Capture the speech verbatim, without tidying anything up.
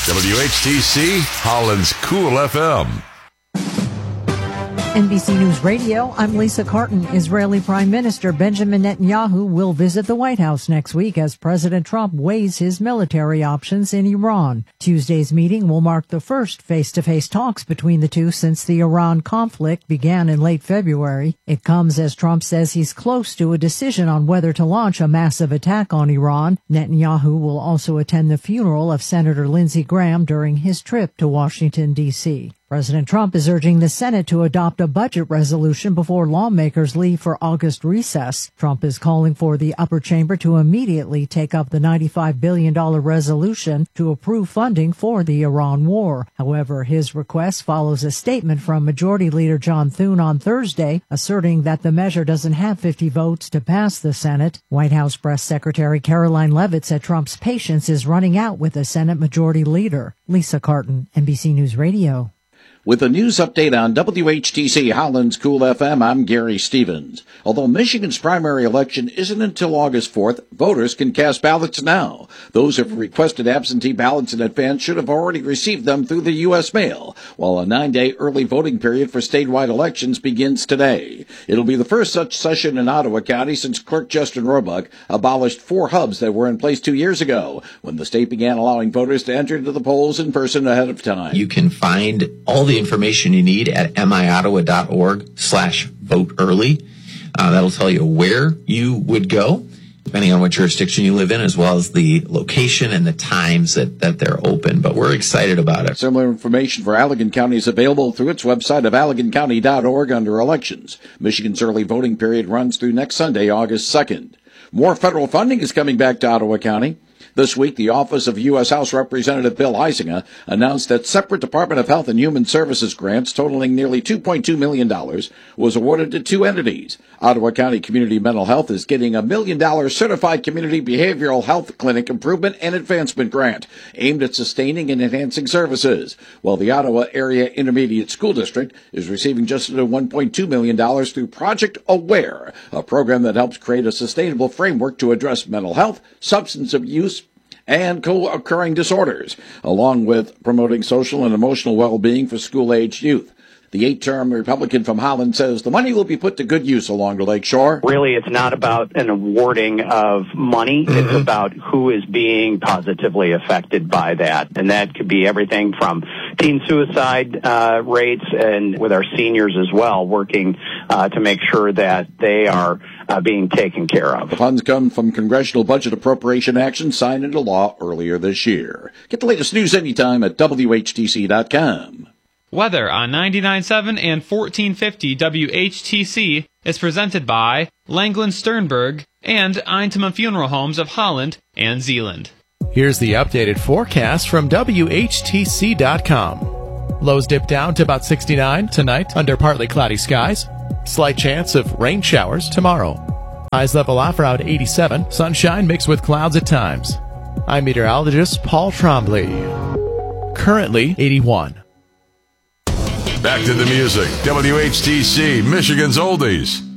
W H T C, Holland's Cool F M. N B C News Radio, I'm Lisa Carton. Israeli Prime Minister Benjamin Netanyahu will visit the White House next week as President Trump weighs his military options in Iran. Tuesday's meeting will mark the first face-to-face talks between the two since the Iran conflict began in late February. It comes as Trump says he's close to a decision on whether to launch a massive attack on Iran. Netanyahu will also attend the funeral of Senator Lindsey Graham during his trip to Washington, D C President Trump is urging the Senate to adopt a budget resolution before lawmakers leave for August recess. Trump is calling for the upper chamber to immediately take up the ninety-five billion dollars resolution to approve funding for the Iran war. However, his request follows a statement from Majority Leader John Thune on Thursday, asserting that the measure doesn't have fifty votes to pass the Senate. White House Press Secretary Caroline Leavitt said Trump's patience is running out with the Senate Majority Leader. Lisa Carton, N B C News Radio. With a news update on W H T C Holland's Cool F M, I'm Gary Stevens. Although Michigan's primary election isn't until August fourth, voters can cast ballots now. Those who have requested absentee ballots in advance should have already received them through the U S mail, while a nine-day early voting period for statewide elections begins today. It'll be the first such session in Ottawa County since Clerk Justin Roebuck abolished four hubs that were in place two years ago, when the state began allowing voters to enter to the polls in person ahead of time. You can find all the information you need at miottawa.org slash vote early. Uh, that'll tell you where you would go, depending on what jurisdiction you live in, as well as the location and the times that, that they're open. But we're excited about it. Similar information for Allegan County is available through its website of allegan county dot org under elections. Michigan's early voting period runs through next Sunday, August second. More federal funding is coming back to Ottawa County. This week, the Office of U S House Representative Bill Huizenga announced that separate Department of Health and Human Services grants totaling nearly two point two million dollars was awarded to two entities. Ottawa County Community Mental Health is getting a million dollar Certified Community Behavioral Health Clinic Improvement and Advancement Grant aimed at sustaining and enhancing services, while the Ottawa Area Intermediate School District is receiving just under one point two million dollars through Project Aware, a program that helps create a sustainable framework to address mental health, substance abuse, and co-occurring disorders, along with promoting social and emotional well-being for school-aged youth. The eight-term Republican from Holland says the money will be put to good use along the lakeshore. Really, it's not about an awarding of money. Mm-hmm. It's about who is being positively affected by that. And that could be everything from teen suicide uh, rates and with our seniors as well, working uh, to make sure that they are uh, being taken care of. The funds come from congressional budget appropriation action signed into law earlier this year. Get the latest news anytime at W H T C dot com. Weather on ninety-nine point seven and fourteen fifty W H T C is presented by Langland Sternberg and Eintema Funeral Homes of Holland and Zealand. Here's the updated forecast from W H T C dot com. Lows dip down to about sixty-nine tonight under partly cloudy skies. Slight chance of rain showers tomorrow. Highs level off around eighty-seven. Sunshine mixed with clouds at times. I'm meteorologist Paul Trombley. Currently eighty-one. Back to the music. W H T C, Michigan's Oldies.